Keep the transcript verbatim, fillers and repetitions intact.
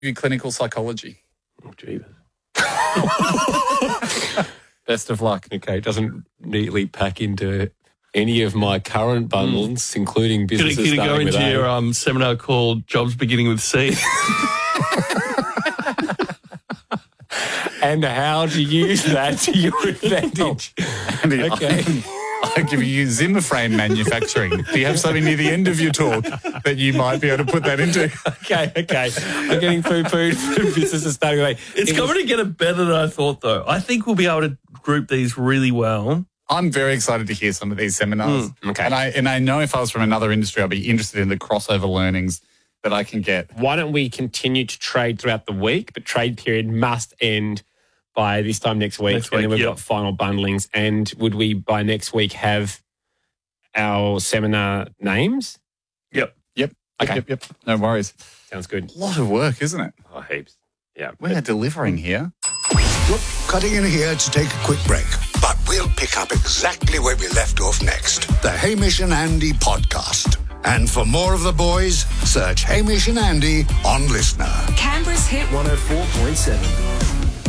you clinical psychology. Oh, jeebus. Best of luck. Okay, it doesn't neatly pack into any of my current bundles, mm. including businesses Could, could starting go with into A. your um, seminar called Jobs Beginning with C. And how to use that to your advantage. Andy, Okay. I, I give you Zimmer frame manufacturing. Do you have something near the end of your talk that you might be able to put that into? Okay, okay. I'm getting poo-pooed for businesses starting with A. It's It going was- to get it better than I thought, though. I think we'll be able to group these really well. I'm very excited to hear some of these seminars. Mm, okay. And I and I know if I was from another industry, I'd be interested in the crossover learnings that I can get. Why don't we continue to trade throughout the week, but trade period must end by this time next week. Next and week, then we've yep. got final bundlings. And would we, by next week, have our seminar names? Yep. Yep. Okay. Yep, yep, yep. No worries. Sounds good. A lot of work, isn't it? Oh, heaps. Yeah. We're delivering here. Whoop, cutting in here to take a quick break. But we'll pick up exactly where we left off next. The Hamish and Andy podcast. And for more of the boys, search Hamish and Andy on Listener. Canberra's Hit one oh four point seven.